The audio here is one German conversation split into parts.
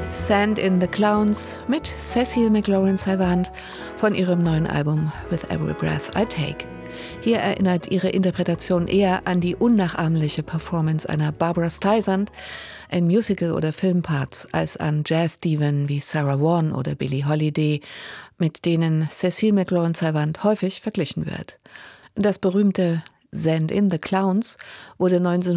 Sand in the Clowns mit Cécile McLaurin-Salvant von ihrem neuen Album With Every Breath I Take. Hier erinnert ihre Interpretation eher an die unnachahmliche Performance einer Barbra Streisand in Musical- oder Filmparts als an Jazz-Diven wie Sarah Vaughan oder Billie Holiday, mit denen Cécile McLaurin-Salvant häufig verglichen wird. Das berühmte Sand in the Clowns wurde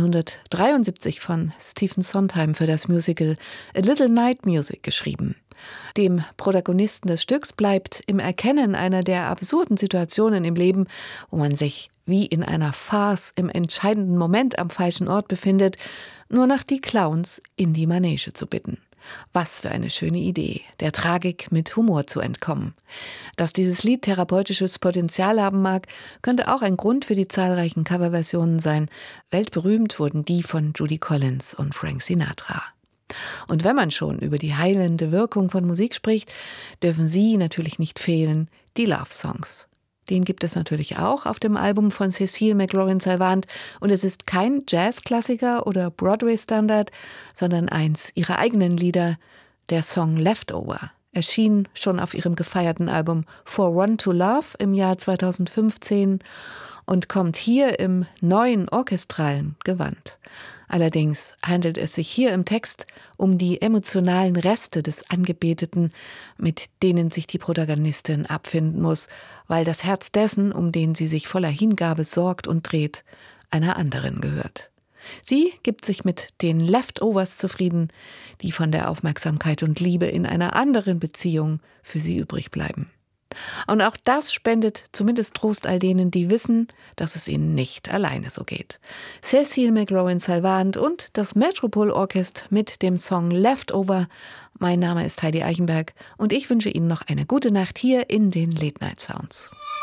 1973 von Stephen Sondheim für das Musical A Little Night Music geschrieben. Dem Protagonisten des Stücks bleibt im Erkennen einer der absurden Situationen im Leben, wo man sich wie in einer Farce im entscheidenden Moment am falschen Ort befindet, nur noch die Clowns in die Manege zu bitten. Was für eine schöne Idee, der Tragik mit Humor zu entkommen. Dass dieses Lied therapeutisches Potenzial haben mag, könnte auch ein Grund für die zahlreichen Coverversionen sein. Weltberühmt wurden die von Judy Collins und Frank Sinatra. Und wenn man schon über die heilende Wirkung von Musik spricht, dürfen sie natürlich nicht fehlen, die Love-Songs. Den gibt es natürlich auch auf dem Album von Cécile McLaurin-Salvant und es ist kein Jazz-Klassiker oder Broadway-Standard, sondern eins ihrer eigenen Lieder, der Song Leftover. Erschien schon auf ihrem gefeierten Album For One to Love im Jahr 2015 und kommt hier im neuen orchestralen Gewand. Allerdings handelt es sich hier im Text um die emotionalen Reste des Angebeteten, mit denen sich die Protagonistin abfinden muss, weil das Herz dessen, um den sie sich voller Hingabe sorgt und dreht, einer anderen gehört. Sie gibt sich mit den Leftovers zufrieden, die von der Aufmerksamkeit und Liebe in einer anderen Beziehung für sie übrig bleiben. Und auch das spendet zumindest Trost all denen, die wissen, dass es ihnen nicht alleine so geht. Cécile McLaurin-Salvant und das Metropol-Orchester mit dem Song Leftover. Mein Name ist Heidi Eichenberg und ich wünsche Ihnen noch eine gute Nacht hier in den Late Night Sounds.